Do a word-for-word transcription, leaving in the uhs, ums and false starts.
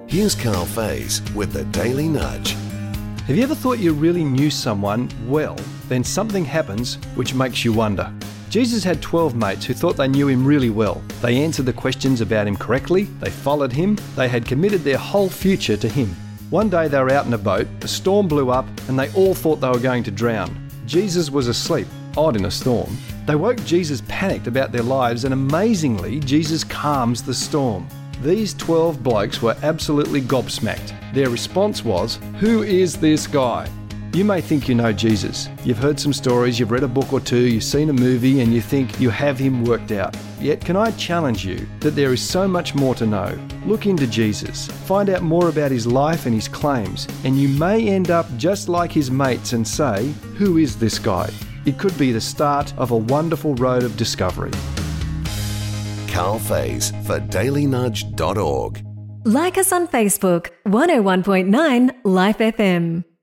Here's Carl Faze with the Daily Nudge. Have you ever thought you really knew someone well, then something happens which makes you wonder? Jesus had twelve mates who thought they knew him really well. They answered the questions about him correctly, they followed him, they had committed their whole future to him. One day they were out in a boat, a storm blew up, and they all thought they were going to drown. Jesus was asleep, odd in a storm. They woke Jesus panicked about their lives, and amazingly, Jesus calms the storm. These twelve blokes were absolutely gobsmacked. Their response was, "Who is this guy?" You may think you know Jesus. You've heard some stories, you've read a book or two, you've seen a movie, and you think you have him worked out. Yet can I challenge you that there is so much more to know? Look into Jesus, find out more about his life and his claims, and you may end up just like his mates and say, "Who is this guy?" It could be the start of a wonderful road of discovery. Carl Faze for daily nudge dot org. Like us on Facebook, one oh one point nine Life F M.